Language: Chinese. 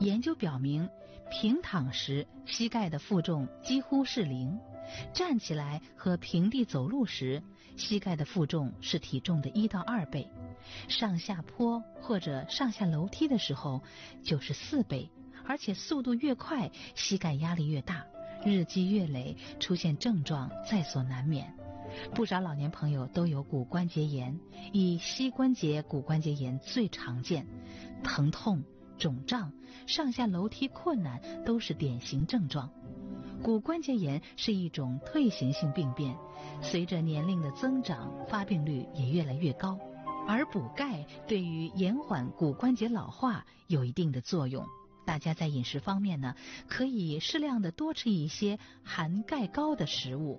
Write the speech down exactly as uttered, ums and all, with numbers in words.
研究表明，平躺时膝盖的负重几乎是零，站起来和平地走路时，膝盖的负重是体重的一到二倍，上下坡或者上下楼梯的时候就是四倍，而且速度越快，膝盖压力越大，日积月累，出现症状在所难免。不少老年朋友都有骨关节炎，以膝关节骨关节炎最常见，疼痛、肿胀、上下楼梯困难都是典型症状。骨关节炎是一种退行性病变，随着年龄的增长，发病率也越来越高。而补钙对于延缓骨关节老化有一定的作用。大家在饮食方面呢，可以适量的多吃一些含钙高的食物，